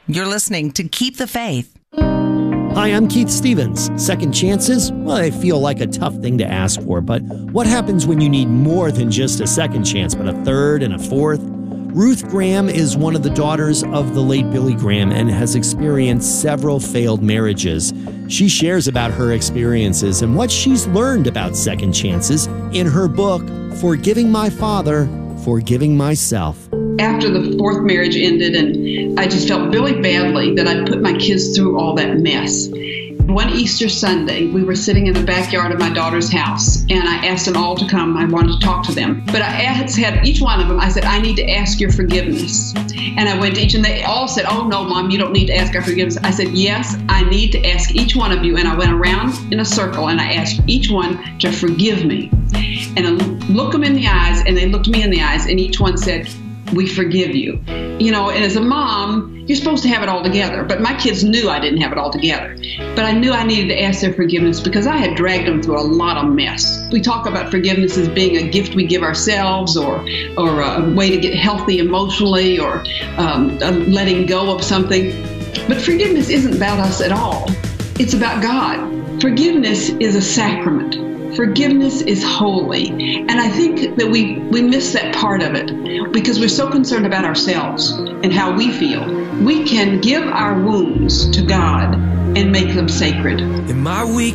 You're listening to Keep the Faith. Hi, I'm Keith Stevens. Second chances? Well, they feel like a tough thing to ask for, but what happens when you need more than just a second chance, but a third and a fourth? Ruth Graham is one of the daughters of the late Billy Graham and has experienced several failed marriages. She shares about her experiences and what she's learned about second chances in her book, Forgiving My Father, Forgiving Myself. After the fourth marriage ended, and I just felt really badly that I'd put my kids through all that mess. One Easter Sunday, we were sitting in the backyard of my daughter's house, and I asked them all to come. I wanted to talk to them. But I had each one of them, I said, I need to ask your forgiveness. And I went to each, and they all said, oh, no, Mom, you don't need to ask our forgiveness. I said, yes, I need to ask each one of you. And I went around in a circle, and I asked each one to forgive me. And I looked them in the eyes, and they looked me in the eyes, and each one said, we forgive you. You know, and as a mom, you're supposed to have it all together. But my kids knew I didn't have it all together. But I knew I needed to ask their forgiveness because I had dragged them through a lot of mess. We talk about forgiveness as being a gift we give ourselves or a way to get healthy emotionally or letting go of something. But forgiveness isn't about us at all. It's about God. Forgiveness is a sacrament. Forgiveness is holy. And I think that we miss that part of it because we're so concerned about ourselves and how we feel. We can give our wounds to God and make them sacred. In my week